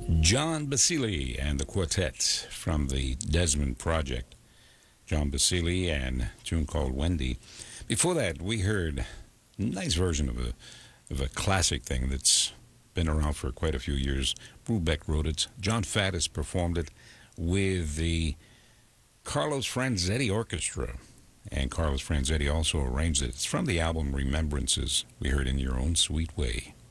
John Basile and the Quartet from the Desmond Project. John Basile and a tune called Wendy. Before that, we heard a nice version of a classic thing that's been around for quite a few years. Brubeck wrote it. John Faddis performed it with the Carlos Franzetti Orchestra. And Carlos Franzetti also arranged it. It's from the album Remembrances. We heard In Your Own Sweet Way.